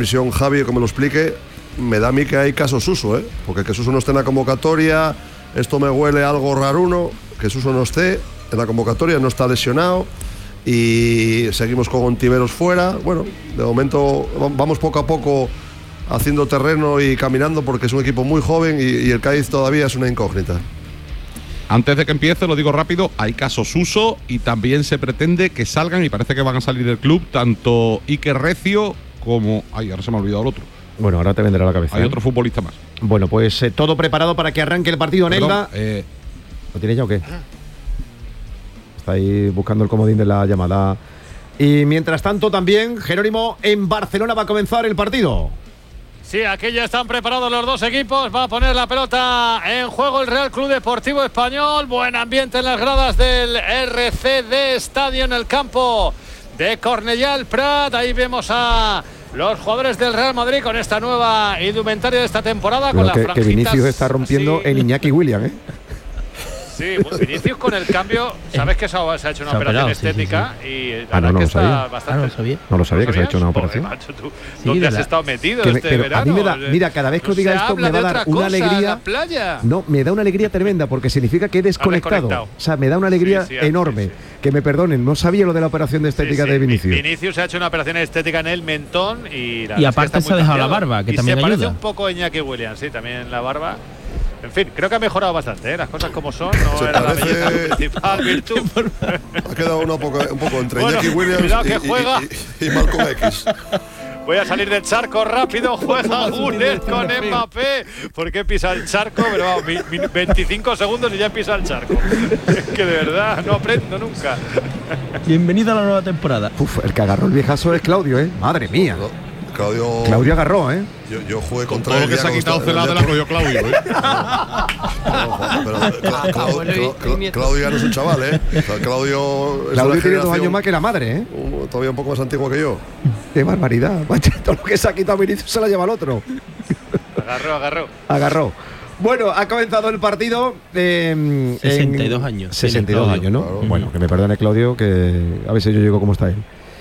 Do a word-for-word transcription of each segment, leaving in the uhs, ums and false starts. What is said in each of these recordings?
previsión Javi, que me lo explique. Me da a mí que hay caso Suso, ¿eh? Porque que Suso no esté en la convocatoria, esto me huele algo raruno, que Suso no esté en la convocatoria, no está lesionado y seguimos con Ontiveros fuera. Bueno, de momento vamos poco a poco haciendo terreno y caminando porque es un equipo muy joven y, y el Cádiz todavía es una incógnita. Antes de que empiece, lo digo rápido, hay casos Suso y también se pretende que salgan, y parece que van a salir del club, tanto Iker Recio como… Ay, ahora se me ha olvidado el otro. Bueno, ahora te vendrá la cabeza. Hay ¿eh? otro futbolista más. Bueno, pues eh, todo preparado para que arranque el partido, Nelda. Eh, ¿Lo tienes ya o qué? Está ahí buscando el comodín de la llamada. Y mientras tanto también, Jerónimo, en Barcelona va a comenzar el partido. Sí, aquí ya están preparados los dos equipos. Va a poner la pelota en juego el Real Club Deportivo Español. Buen ambiente en las gradas del R C D Estadio, en el campo de Cornellà el Prat. Ahí vemos a los jugadores del Real Madrid con esta nueva indumentaria de esta temporada. Pero con que, las franjitas. Que Vinicius está rompiendo así. El Iñaki William, ¿eh? Sí, Vinicius con el cambio, sabes que se ha, se ha hecho una se ha operación operado, estética sí, sí, sí. y ah, no, no que lo está sabía. bastante. Ah, no lo sabía. No lo sabía que se ha hecho una Joder, operación. macho, ¿tú, Sí, ¿Dónde has la, estado metido que me, este pero verano? a mí me da, mira, cada vez que no os diga se esto habla me va a de dar otra una cosa, alegría. la playa. No, me da una alegría tremenda porque significa que he desconectado. desconectado. O sea, me da una alegría Sí, sí, enorme. sí, sí. Que me perdonen, no sabía lo de la operación de estética Sí, sí. de Vinicius. Vinicius se ha hecho una operación estética en el mentón y, la y aparte es que se ha muy dejado la cambiado. barba, que y también se parece ayuda. un poco a Iñaki Williams, sí, también la barba. En fin, creo que ha mejorado bastante, ¿eh? Las cosas como son, no Se era parece… la belleza principal virtud. Ha quedado una poco, un poco entre Bueno, Iñaki Williams cuidado que y, juega. y, y, y Malcolm X. Voy a salir del charco rápido, juega Guller con Mbappé. ¿Por qué pisa el charco? Pero vamos, mi, mi veinticinco segundos y ya pisa el charco. Es que de verdad no aprendo nunca. Bienvenido a la nueva temporada. Uf, el que agarró el viejazo es Claudio, ¿eh? Madre mía. Claudio, Claudio agarró, ¿eh? Yo, yo jugué con contra todo él. lo que se ha quitado celada la cogió Claudio, ¿eh? Pero Cla- Cla- Cla- Claudio ya no es un chaval, ¿eh? O sea, Claudio… Claudio tiene dos años más que la madre, ¿eh? Un, todavía un poco más antiguo que yo. Qué barbaridad. Macho, todo lo que se ha quitado Vinicius se la lleva al otro. Agarró, agarró. Agarró. Bueno, ha comenzado el partido. Eh, sesenta y dos años. sesenta y dos Claudio. años, ¿no? Claro. Bueno, que me perdone Claudio, que a ver si yo llego como está él.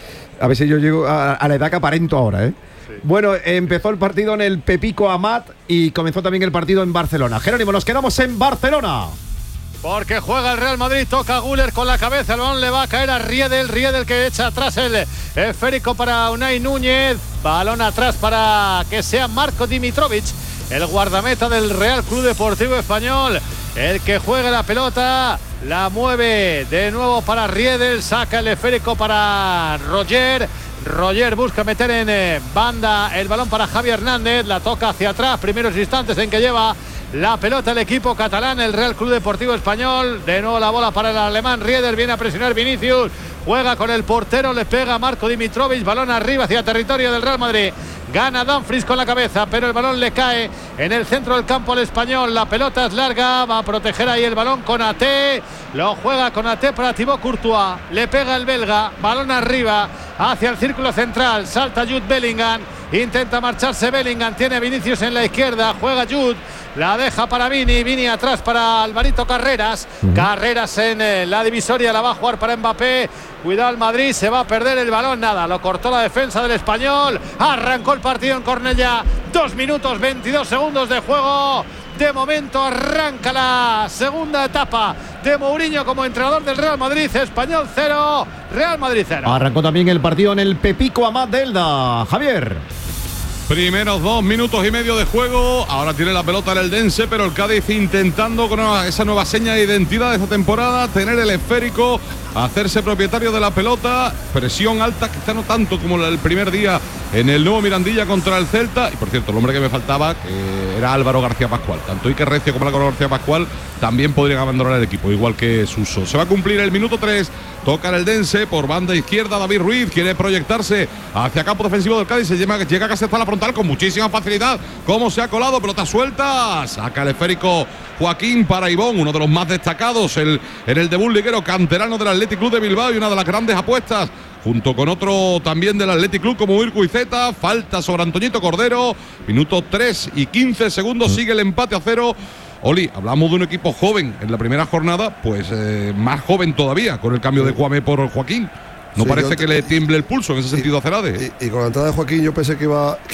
A ver si yo llego a, a la edad que aparento ahora, ¿eh? Sí. Bueno, empezó el partido en el Pepico Amat y comenzó también el partido en Barcelona. Jerónimo, nos quedamos en Barcelona. Porque juega el Real Madrid, toca Guller con la cabeza, el balón le va a caer a Riedel, Riedel que echa atrás el esférico para Unai Núñez, balón atrás para que sea Marco Dimitrovic, el guardameta del Real Club Deportivo Español, el que juega la pelota, la mueve de nuevo para Riedel, saca el esférico para Roger, Roger busca meter en banda el balón para Javi Hernández, la toca hacia atrás, primeros instantes en que lleva la pelota el equipo catalán, el Real Club Deportivo Español. De nuevo la bola para el alemán Riedel, viene a presionar Vinicius, juega con el portero, le pega Marco Dimitrovic, balón arriba hacia territorio del Real Madrid. Gana Dumfries con la cabeza, pero el balón le cae en el centro del campo al español. La pelota es larga, va a proteger ahí el balón con Ate. Lo juega con Ate para Thibaut Courtois. Le pega el belga, balón arriba hacia el círculo central. Salta Jude Bellingham, intenta marcharse Bellingham, tiene Vinicius en la izquierda, juega Jude. La deja para Vini, Vini atrás para Alvarito Carreras. Uh-huh. Carreras en eh, la divisoria, la va a jugar para Mbappé. Cuidado el Madrid, se va a perder el balón. Nada, lo cortó la defensa del español. Arrancó el partido en Cornellà. Dos minutos, veintidós segundos de juego. De momento arranca la segunda etapa de Mourinho como entrenador del Real Madrid. Español cero, Real Madrid cero. Arrancó también el partido en el Pepico Amat de Elda. Javier. Primeros dos minutos y medio de juego. Ahora tiene la pelota el Eldense, pero el Cádiz intentando con esa nueva seña de identidad de esta temporada, tener el esférico, hacerse propietario de la pelota. Presión alta, quizá no tanto como el primer día en el nuevo Mirandilla contra el Celta. Y por cierto, el hombre que me faltaba que era Álvaro García Pascual. Tanto Iker Recio como Álvaro García Pascual también podrían abandonar el equipo, igual que Suso. Se va a cumplir el minuto tres. Toca el Eldense por banda izquierda. David Ruiz quiere proyectarse hacia campo defensivo del Cádiz. Se llega, llega casi hasta la frontal con muchísima facilidad. Cómo se ha colado, pelota suelta. Saca el esférico Joaquín para Ibón, uno de los más destacados el, en el debut liguero, canterano del Athletic Club de Bilbao y una de las grandes apuestas, junto con otro también del Athletic Club como Irku Izeta. Falta sobre Antoñito Cordero. Minuto tres y quince segundos. Sigue el empate a cero. Oli, hablamos de un equipo joven en la primera jornada, pues eh, más joven todavía con el cambio de Juamé por Joaquín. No sí, parece yo, que le tiemble el pulso en ese sentido y, a Celade. Y, y con la entrada de Joaquín yo pensé que iba,